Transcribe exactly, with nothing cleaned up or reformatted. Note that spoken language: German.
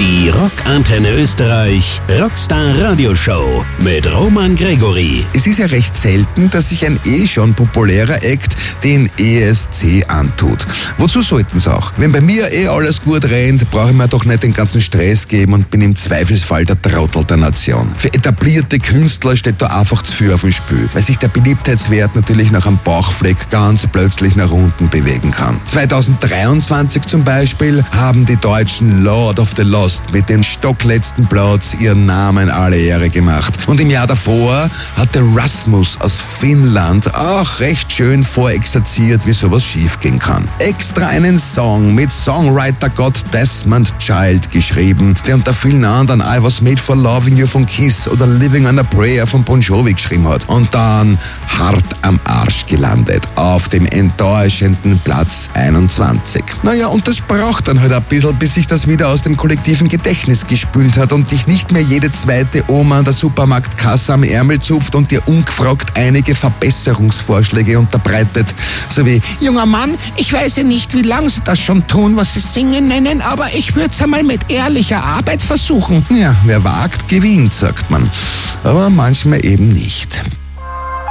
Die Rockantenne Österreich Rockstar Radioshow mit Roman Gregory. Es ist ja recht selten, dass sich ein eh schon populärer Act den E S C antut. Wozu sollten sie auch? Wenn bei mir eh alles gut rennt, brauche ich mir doch nicht den ganzen Stress geben und bin im Zweifelsfall der Trottel der Nation. Für etablierte Künstler steht da einfach zu viel auf dem Spiel, weil sich der Beliebtheitswert natürlich nach einem Bauchfleck ganz plötzlich nach unten bewegen kann. zweitausenddreiundzwanzig zum Beispiel haben die Deutschen Lord of the Lost mit dem stockletzten Platz ihren Namen alle Ehre gemacht. Und im Jahr davor hat der Rasmus aus Finnland auch recht schön vorexerziert, wie sowas schiefgehen kann. Extra einen Song mit Songwriter-Gott Desmond Child geschrieben, der unter vielen anderen I Was Made for Loving You von Kiss oder Living on a Prayer von Bon Jovi geschrieben hat. Und dann hart am Arsch gelandet, auf dem enttäuschenden Platz einundzwanzig. Naja, und das braucht dann halt ein bisschen, bis sich das wieder aus dem kollektiven Gedächtnis gespült hat und dich nicht mehr jede zweite Oma an der Supermarktkasse am Ärmel zupft und dir ungefragt einige Verbesserungsvorschläge unterbreitet. So wie, junger Mann, ich weiß ja nicht, wie lange Sie das schon tun, was Sie Singen nennen, aber ich würde es einmal mit ehrlicher Arbeit versuchen. Ja, wer wagt, gewinnt, sagt man. Aber manchmal eben nicht.